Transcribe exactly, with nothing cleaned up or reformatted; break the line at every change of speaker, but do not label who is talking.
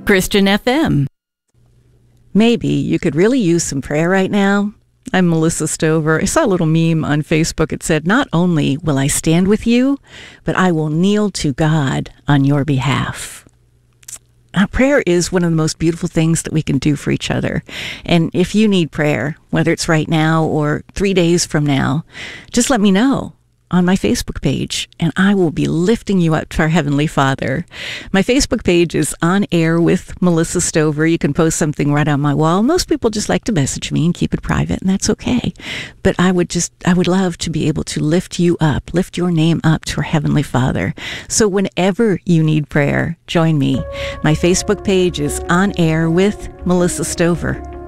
Christian F M. Maybe you could really use some prayer right now. I'm Melissa Stover. I saw a little meme on Facebook. It said, not only will I stand with you, but I will kneel to God on your behalf. Now, prayer is one of the most beautiful things that we can do for each other. And if you need prayer, whether it's right now or three days from now, just let me know on my Facebook page, and I will be lifting you up to our Heavenly Father. My Facebook page is On Air with Melissa Stover. You can post something right on my wall. Most people just like to message me and keep it private, and that's okay. But I would just, I would love to be able to lift you up, lift your name up to our Heavenly Father. So whenever you need prayer, join me. My Facebook page is On Air with Melissa Stover.